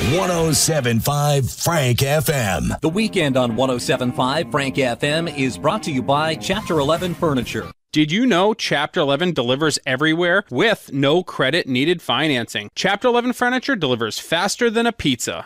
107.5 Frank FM. The weekend on 107.5 Frank FM is brought to you by Chapter 11 Furniture. Did you know Chapter 11 delivers everywhere with no credit needed financing? Chapter 11 Furniture delivers faster than a pizza.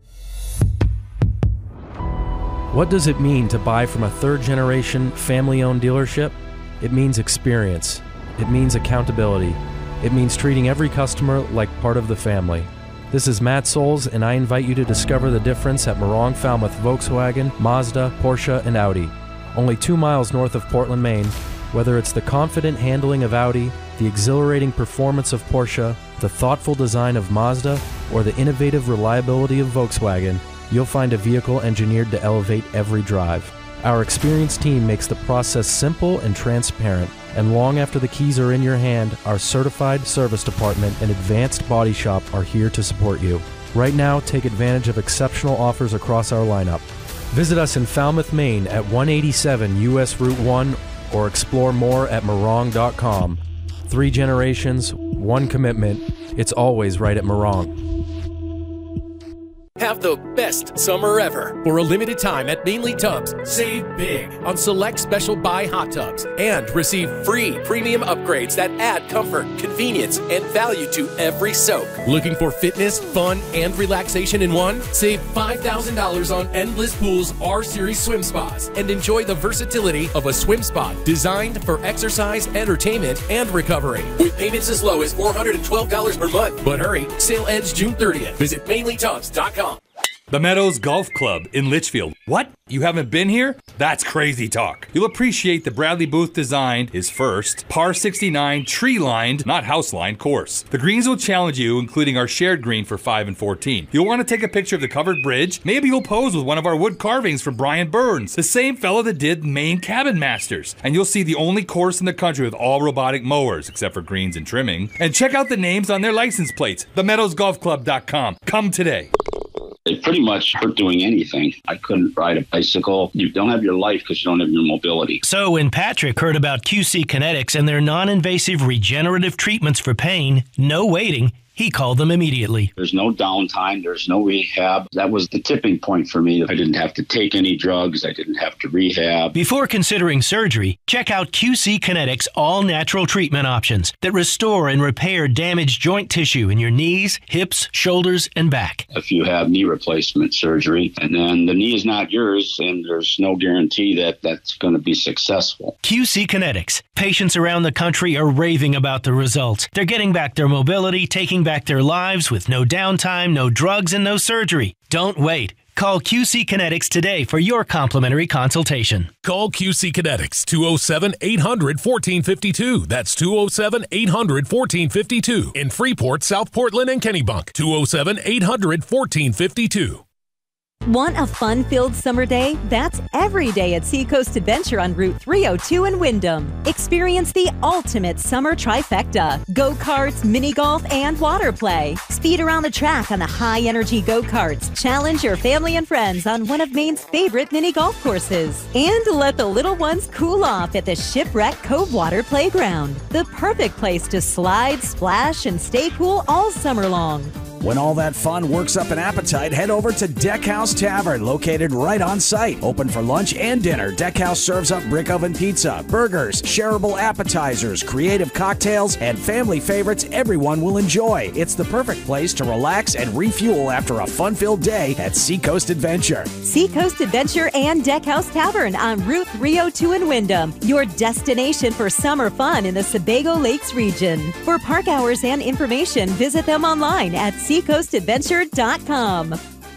What does it mean to buy from a third-generation, family-owned dealership? It means experience. It means accountability. It means treating every customer like part of the family. This is Matt Souls, and I invite you to discover the difference at Morong Falmouth Volkswagen, Mazda, Porsche, and Audi. Only 2 miles north of Portland, Maine. Whether it's the confident handling of Audi, the exhilarating performance of Porsche, the thoughtful design of Mazda, or the innovative reliability of Volkswagen, you'll find a vehicle engineered to elevate every drive. Our experienced team makes the process simple and transparent, and long after the keys are in your hand, our certified service department and advanced body shop are here to support you. Right now, take advantage of exceptional offers across our lineup. Visit us in Falmouth, Maine at 187 US Route 1 or explore more at morong.com. 3 generations, 1 commitment. It's always right at Morong. Have the best summer ever. For a limited time at Mainly Tubs, save big on select special buy hot tubs and receive free premium upgrades that add comfort, convenience, and value to every soak. Looking for fitness, fun, and relaxation in one? Save $5,000 on Endless Pools R-Series swim spas and enjoy the versatility of a swim spa designed for exercise, entertainment, and recovery. With payments as low as $412 per month. But hurry, sale ends June 30th. Visit MainlyTubs.com. The Meadows Golf Club in Litchfield. What? You haven't been here? That's crazy talk. You'll appreciate the Bradley Booth designed his first par 69 tree-lined, not house-lined course. The greens will challenge you, including our shared green for 5 and 14. You'll want to take a picture of the covered bridge. Maybe you'll pose with one of our wood carvings from Brian Burns, the same fellow that did Maine Cabin Masters. And you'll see the only course in the country with all robotic mowers, except for greens and trimming. And check out the names on their license plates. TheMeadowsGolfClub.com. Come today. It pretty much hurt doing anything. I couldn't ride a bicycle. You don't have your life because you don't have your mobility. So when Patrick heard about QC Kinetics and their non-invasive regenerative treatments for pain, no waiting, he called them immediately. There's no downtime. There's no rehab. That was the tipping point for me. I didn't have to take any drugs. I didn't have to rehab. Before considering surgery, check out QC Kinetics all-natural treatment options that restore and repair damaged joint tissue in your knees, hips, shoulders, and back. If you have knee replacement surgery, and then the knee is not yours, and there's no guarantee that that's going to be successful. QC Kinetics. Patients around the country are raving about the results. They're getting back their mobility, taking back their lives with no downtime, no drugs, and no surgery. Don't wait. Call QC Kinetics today for your complimentary consultation. Call QC Kinetics, 207-800-1452. That's 207-800-1452. In Freeport, South Portland, and Kennebunk, 207-800-1452. Want a fun-filled summer day? That's every day at Seacoast Adventure on Route 302 in Wyndham. Experience the ultimate summer trifecta. Go-karts, mini-golf, and water play. Speed around the track on the high-energy go-karts. Challenge your family and friends on one of Maine's favorite mini-golf courses. And let the little ones cool off at the Shipwreck Cove Water Playground. The perfect place to slide, splash, and stay cool all summer long. When all that fun works up an appetite, head over to Deckhouse Tavern, located right on site. Open for lunch and dinner, Deckhouse serves up brick oven pizza, burgers, shareable appetizers, creative cocktails, and family favorites everyone will enjoy. It's the perfect place to relax and refuel after a fun-filled day at Seacoast Adventure. Seacoast Adventure and Deckhouse Tavern on Route 302 in Wyndham, your destination for summer fun in the Sebago Lakes region. For park hours and information, visit them online at SeacoastAdventure.com.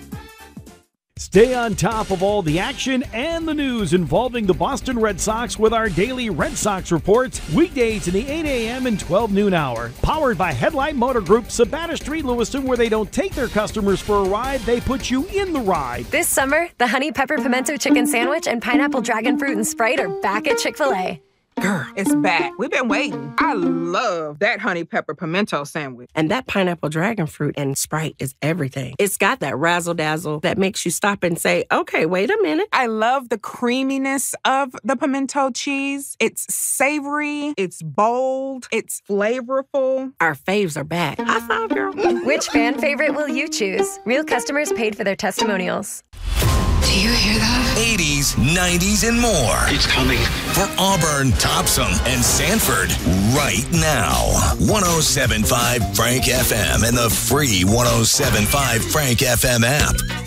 Stay on top of all the action and the news involving the Boston Red Sox with our daily Red Sox reports, weekdays in the 8 a.m. and 12 noon hour. Powered by Headlight Motor Group, Sabata Street, Lewiston, where they don't take their customers for a ride, they put you in the ride. This summer, the Honey Pepper Pimento Chicken Sandwich and Pineapple Dragon Fruit and Sprite are back at Chick-fil-A. Girl, it's back. We've been waiting. I love that honey pepper pimento sandwich. And that pineapple dragon fruit and Sprite is everything. It's got that razzle-dazzle that makes you stop and say, okay, wait a minute. I love the creaminess of the pimento cheese. It's savory, it's bold, it's flavorful. Our faves are back. High five, girl. Which fan favorite will you choose? Real customers paid for their testimonials. Do you hear that? 80s, 90s, and more. It's coming. For Auburn, Topsom, and Sanford, right now. 107.5 Frank FM and the free 107.5 Frank FM app.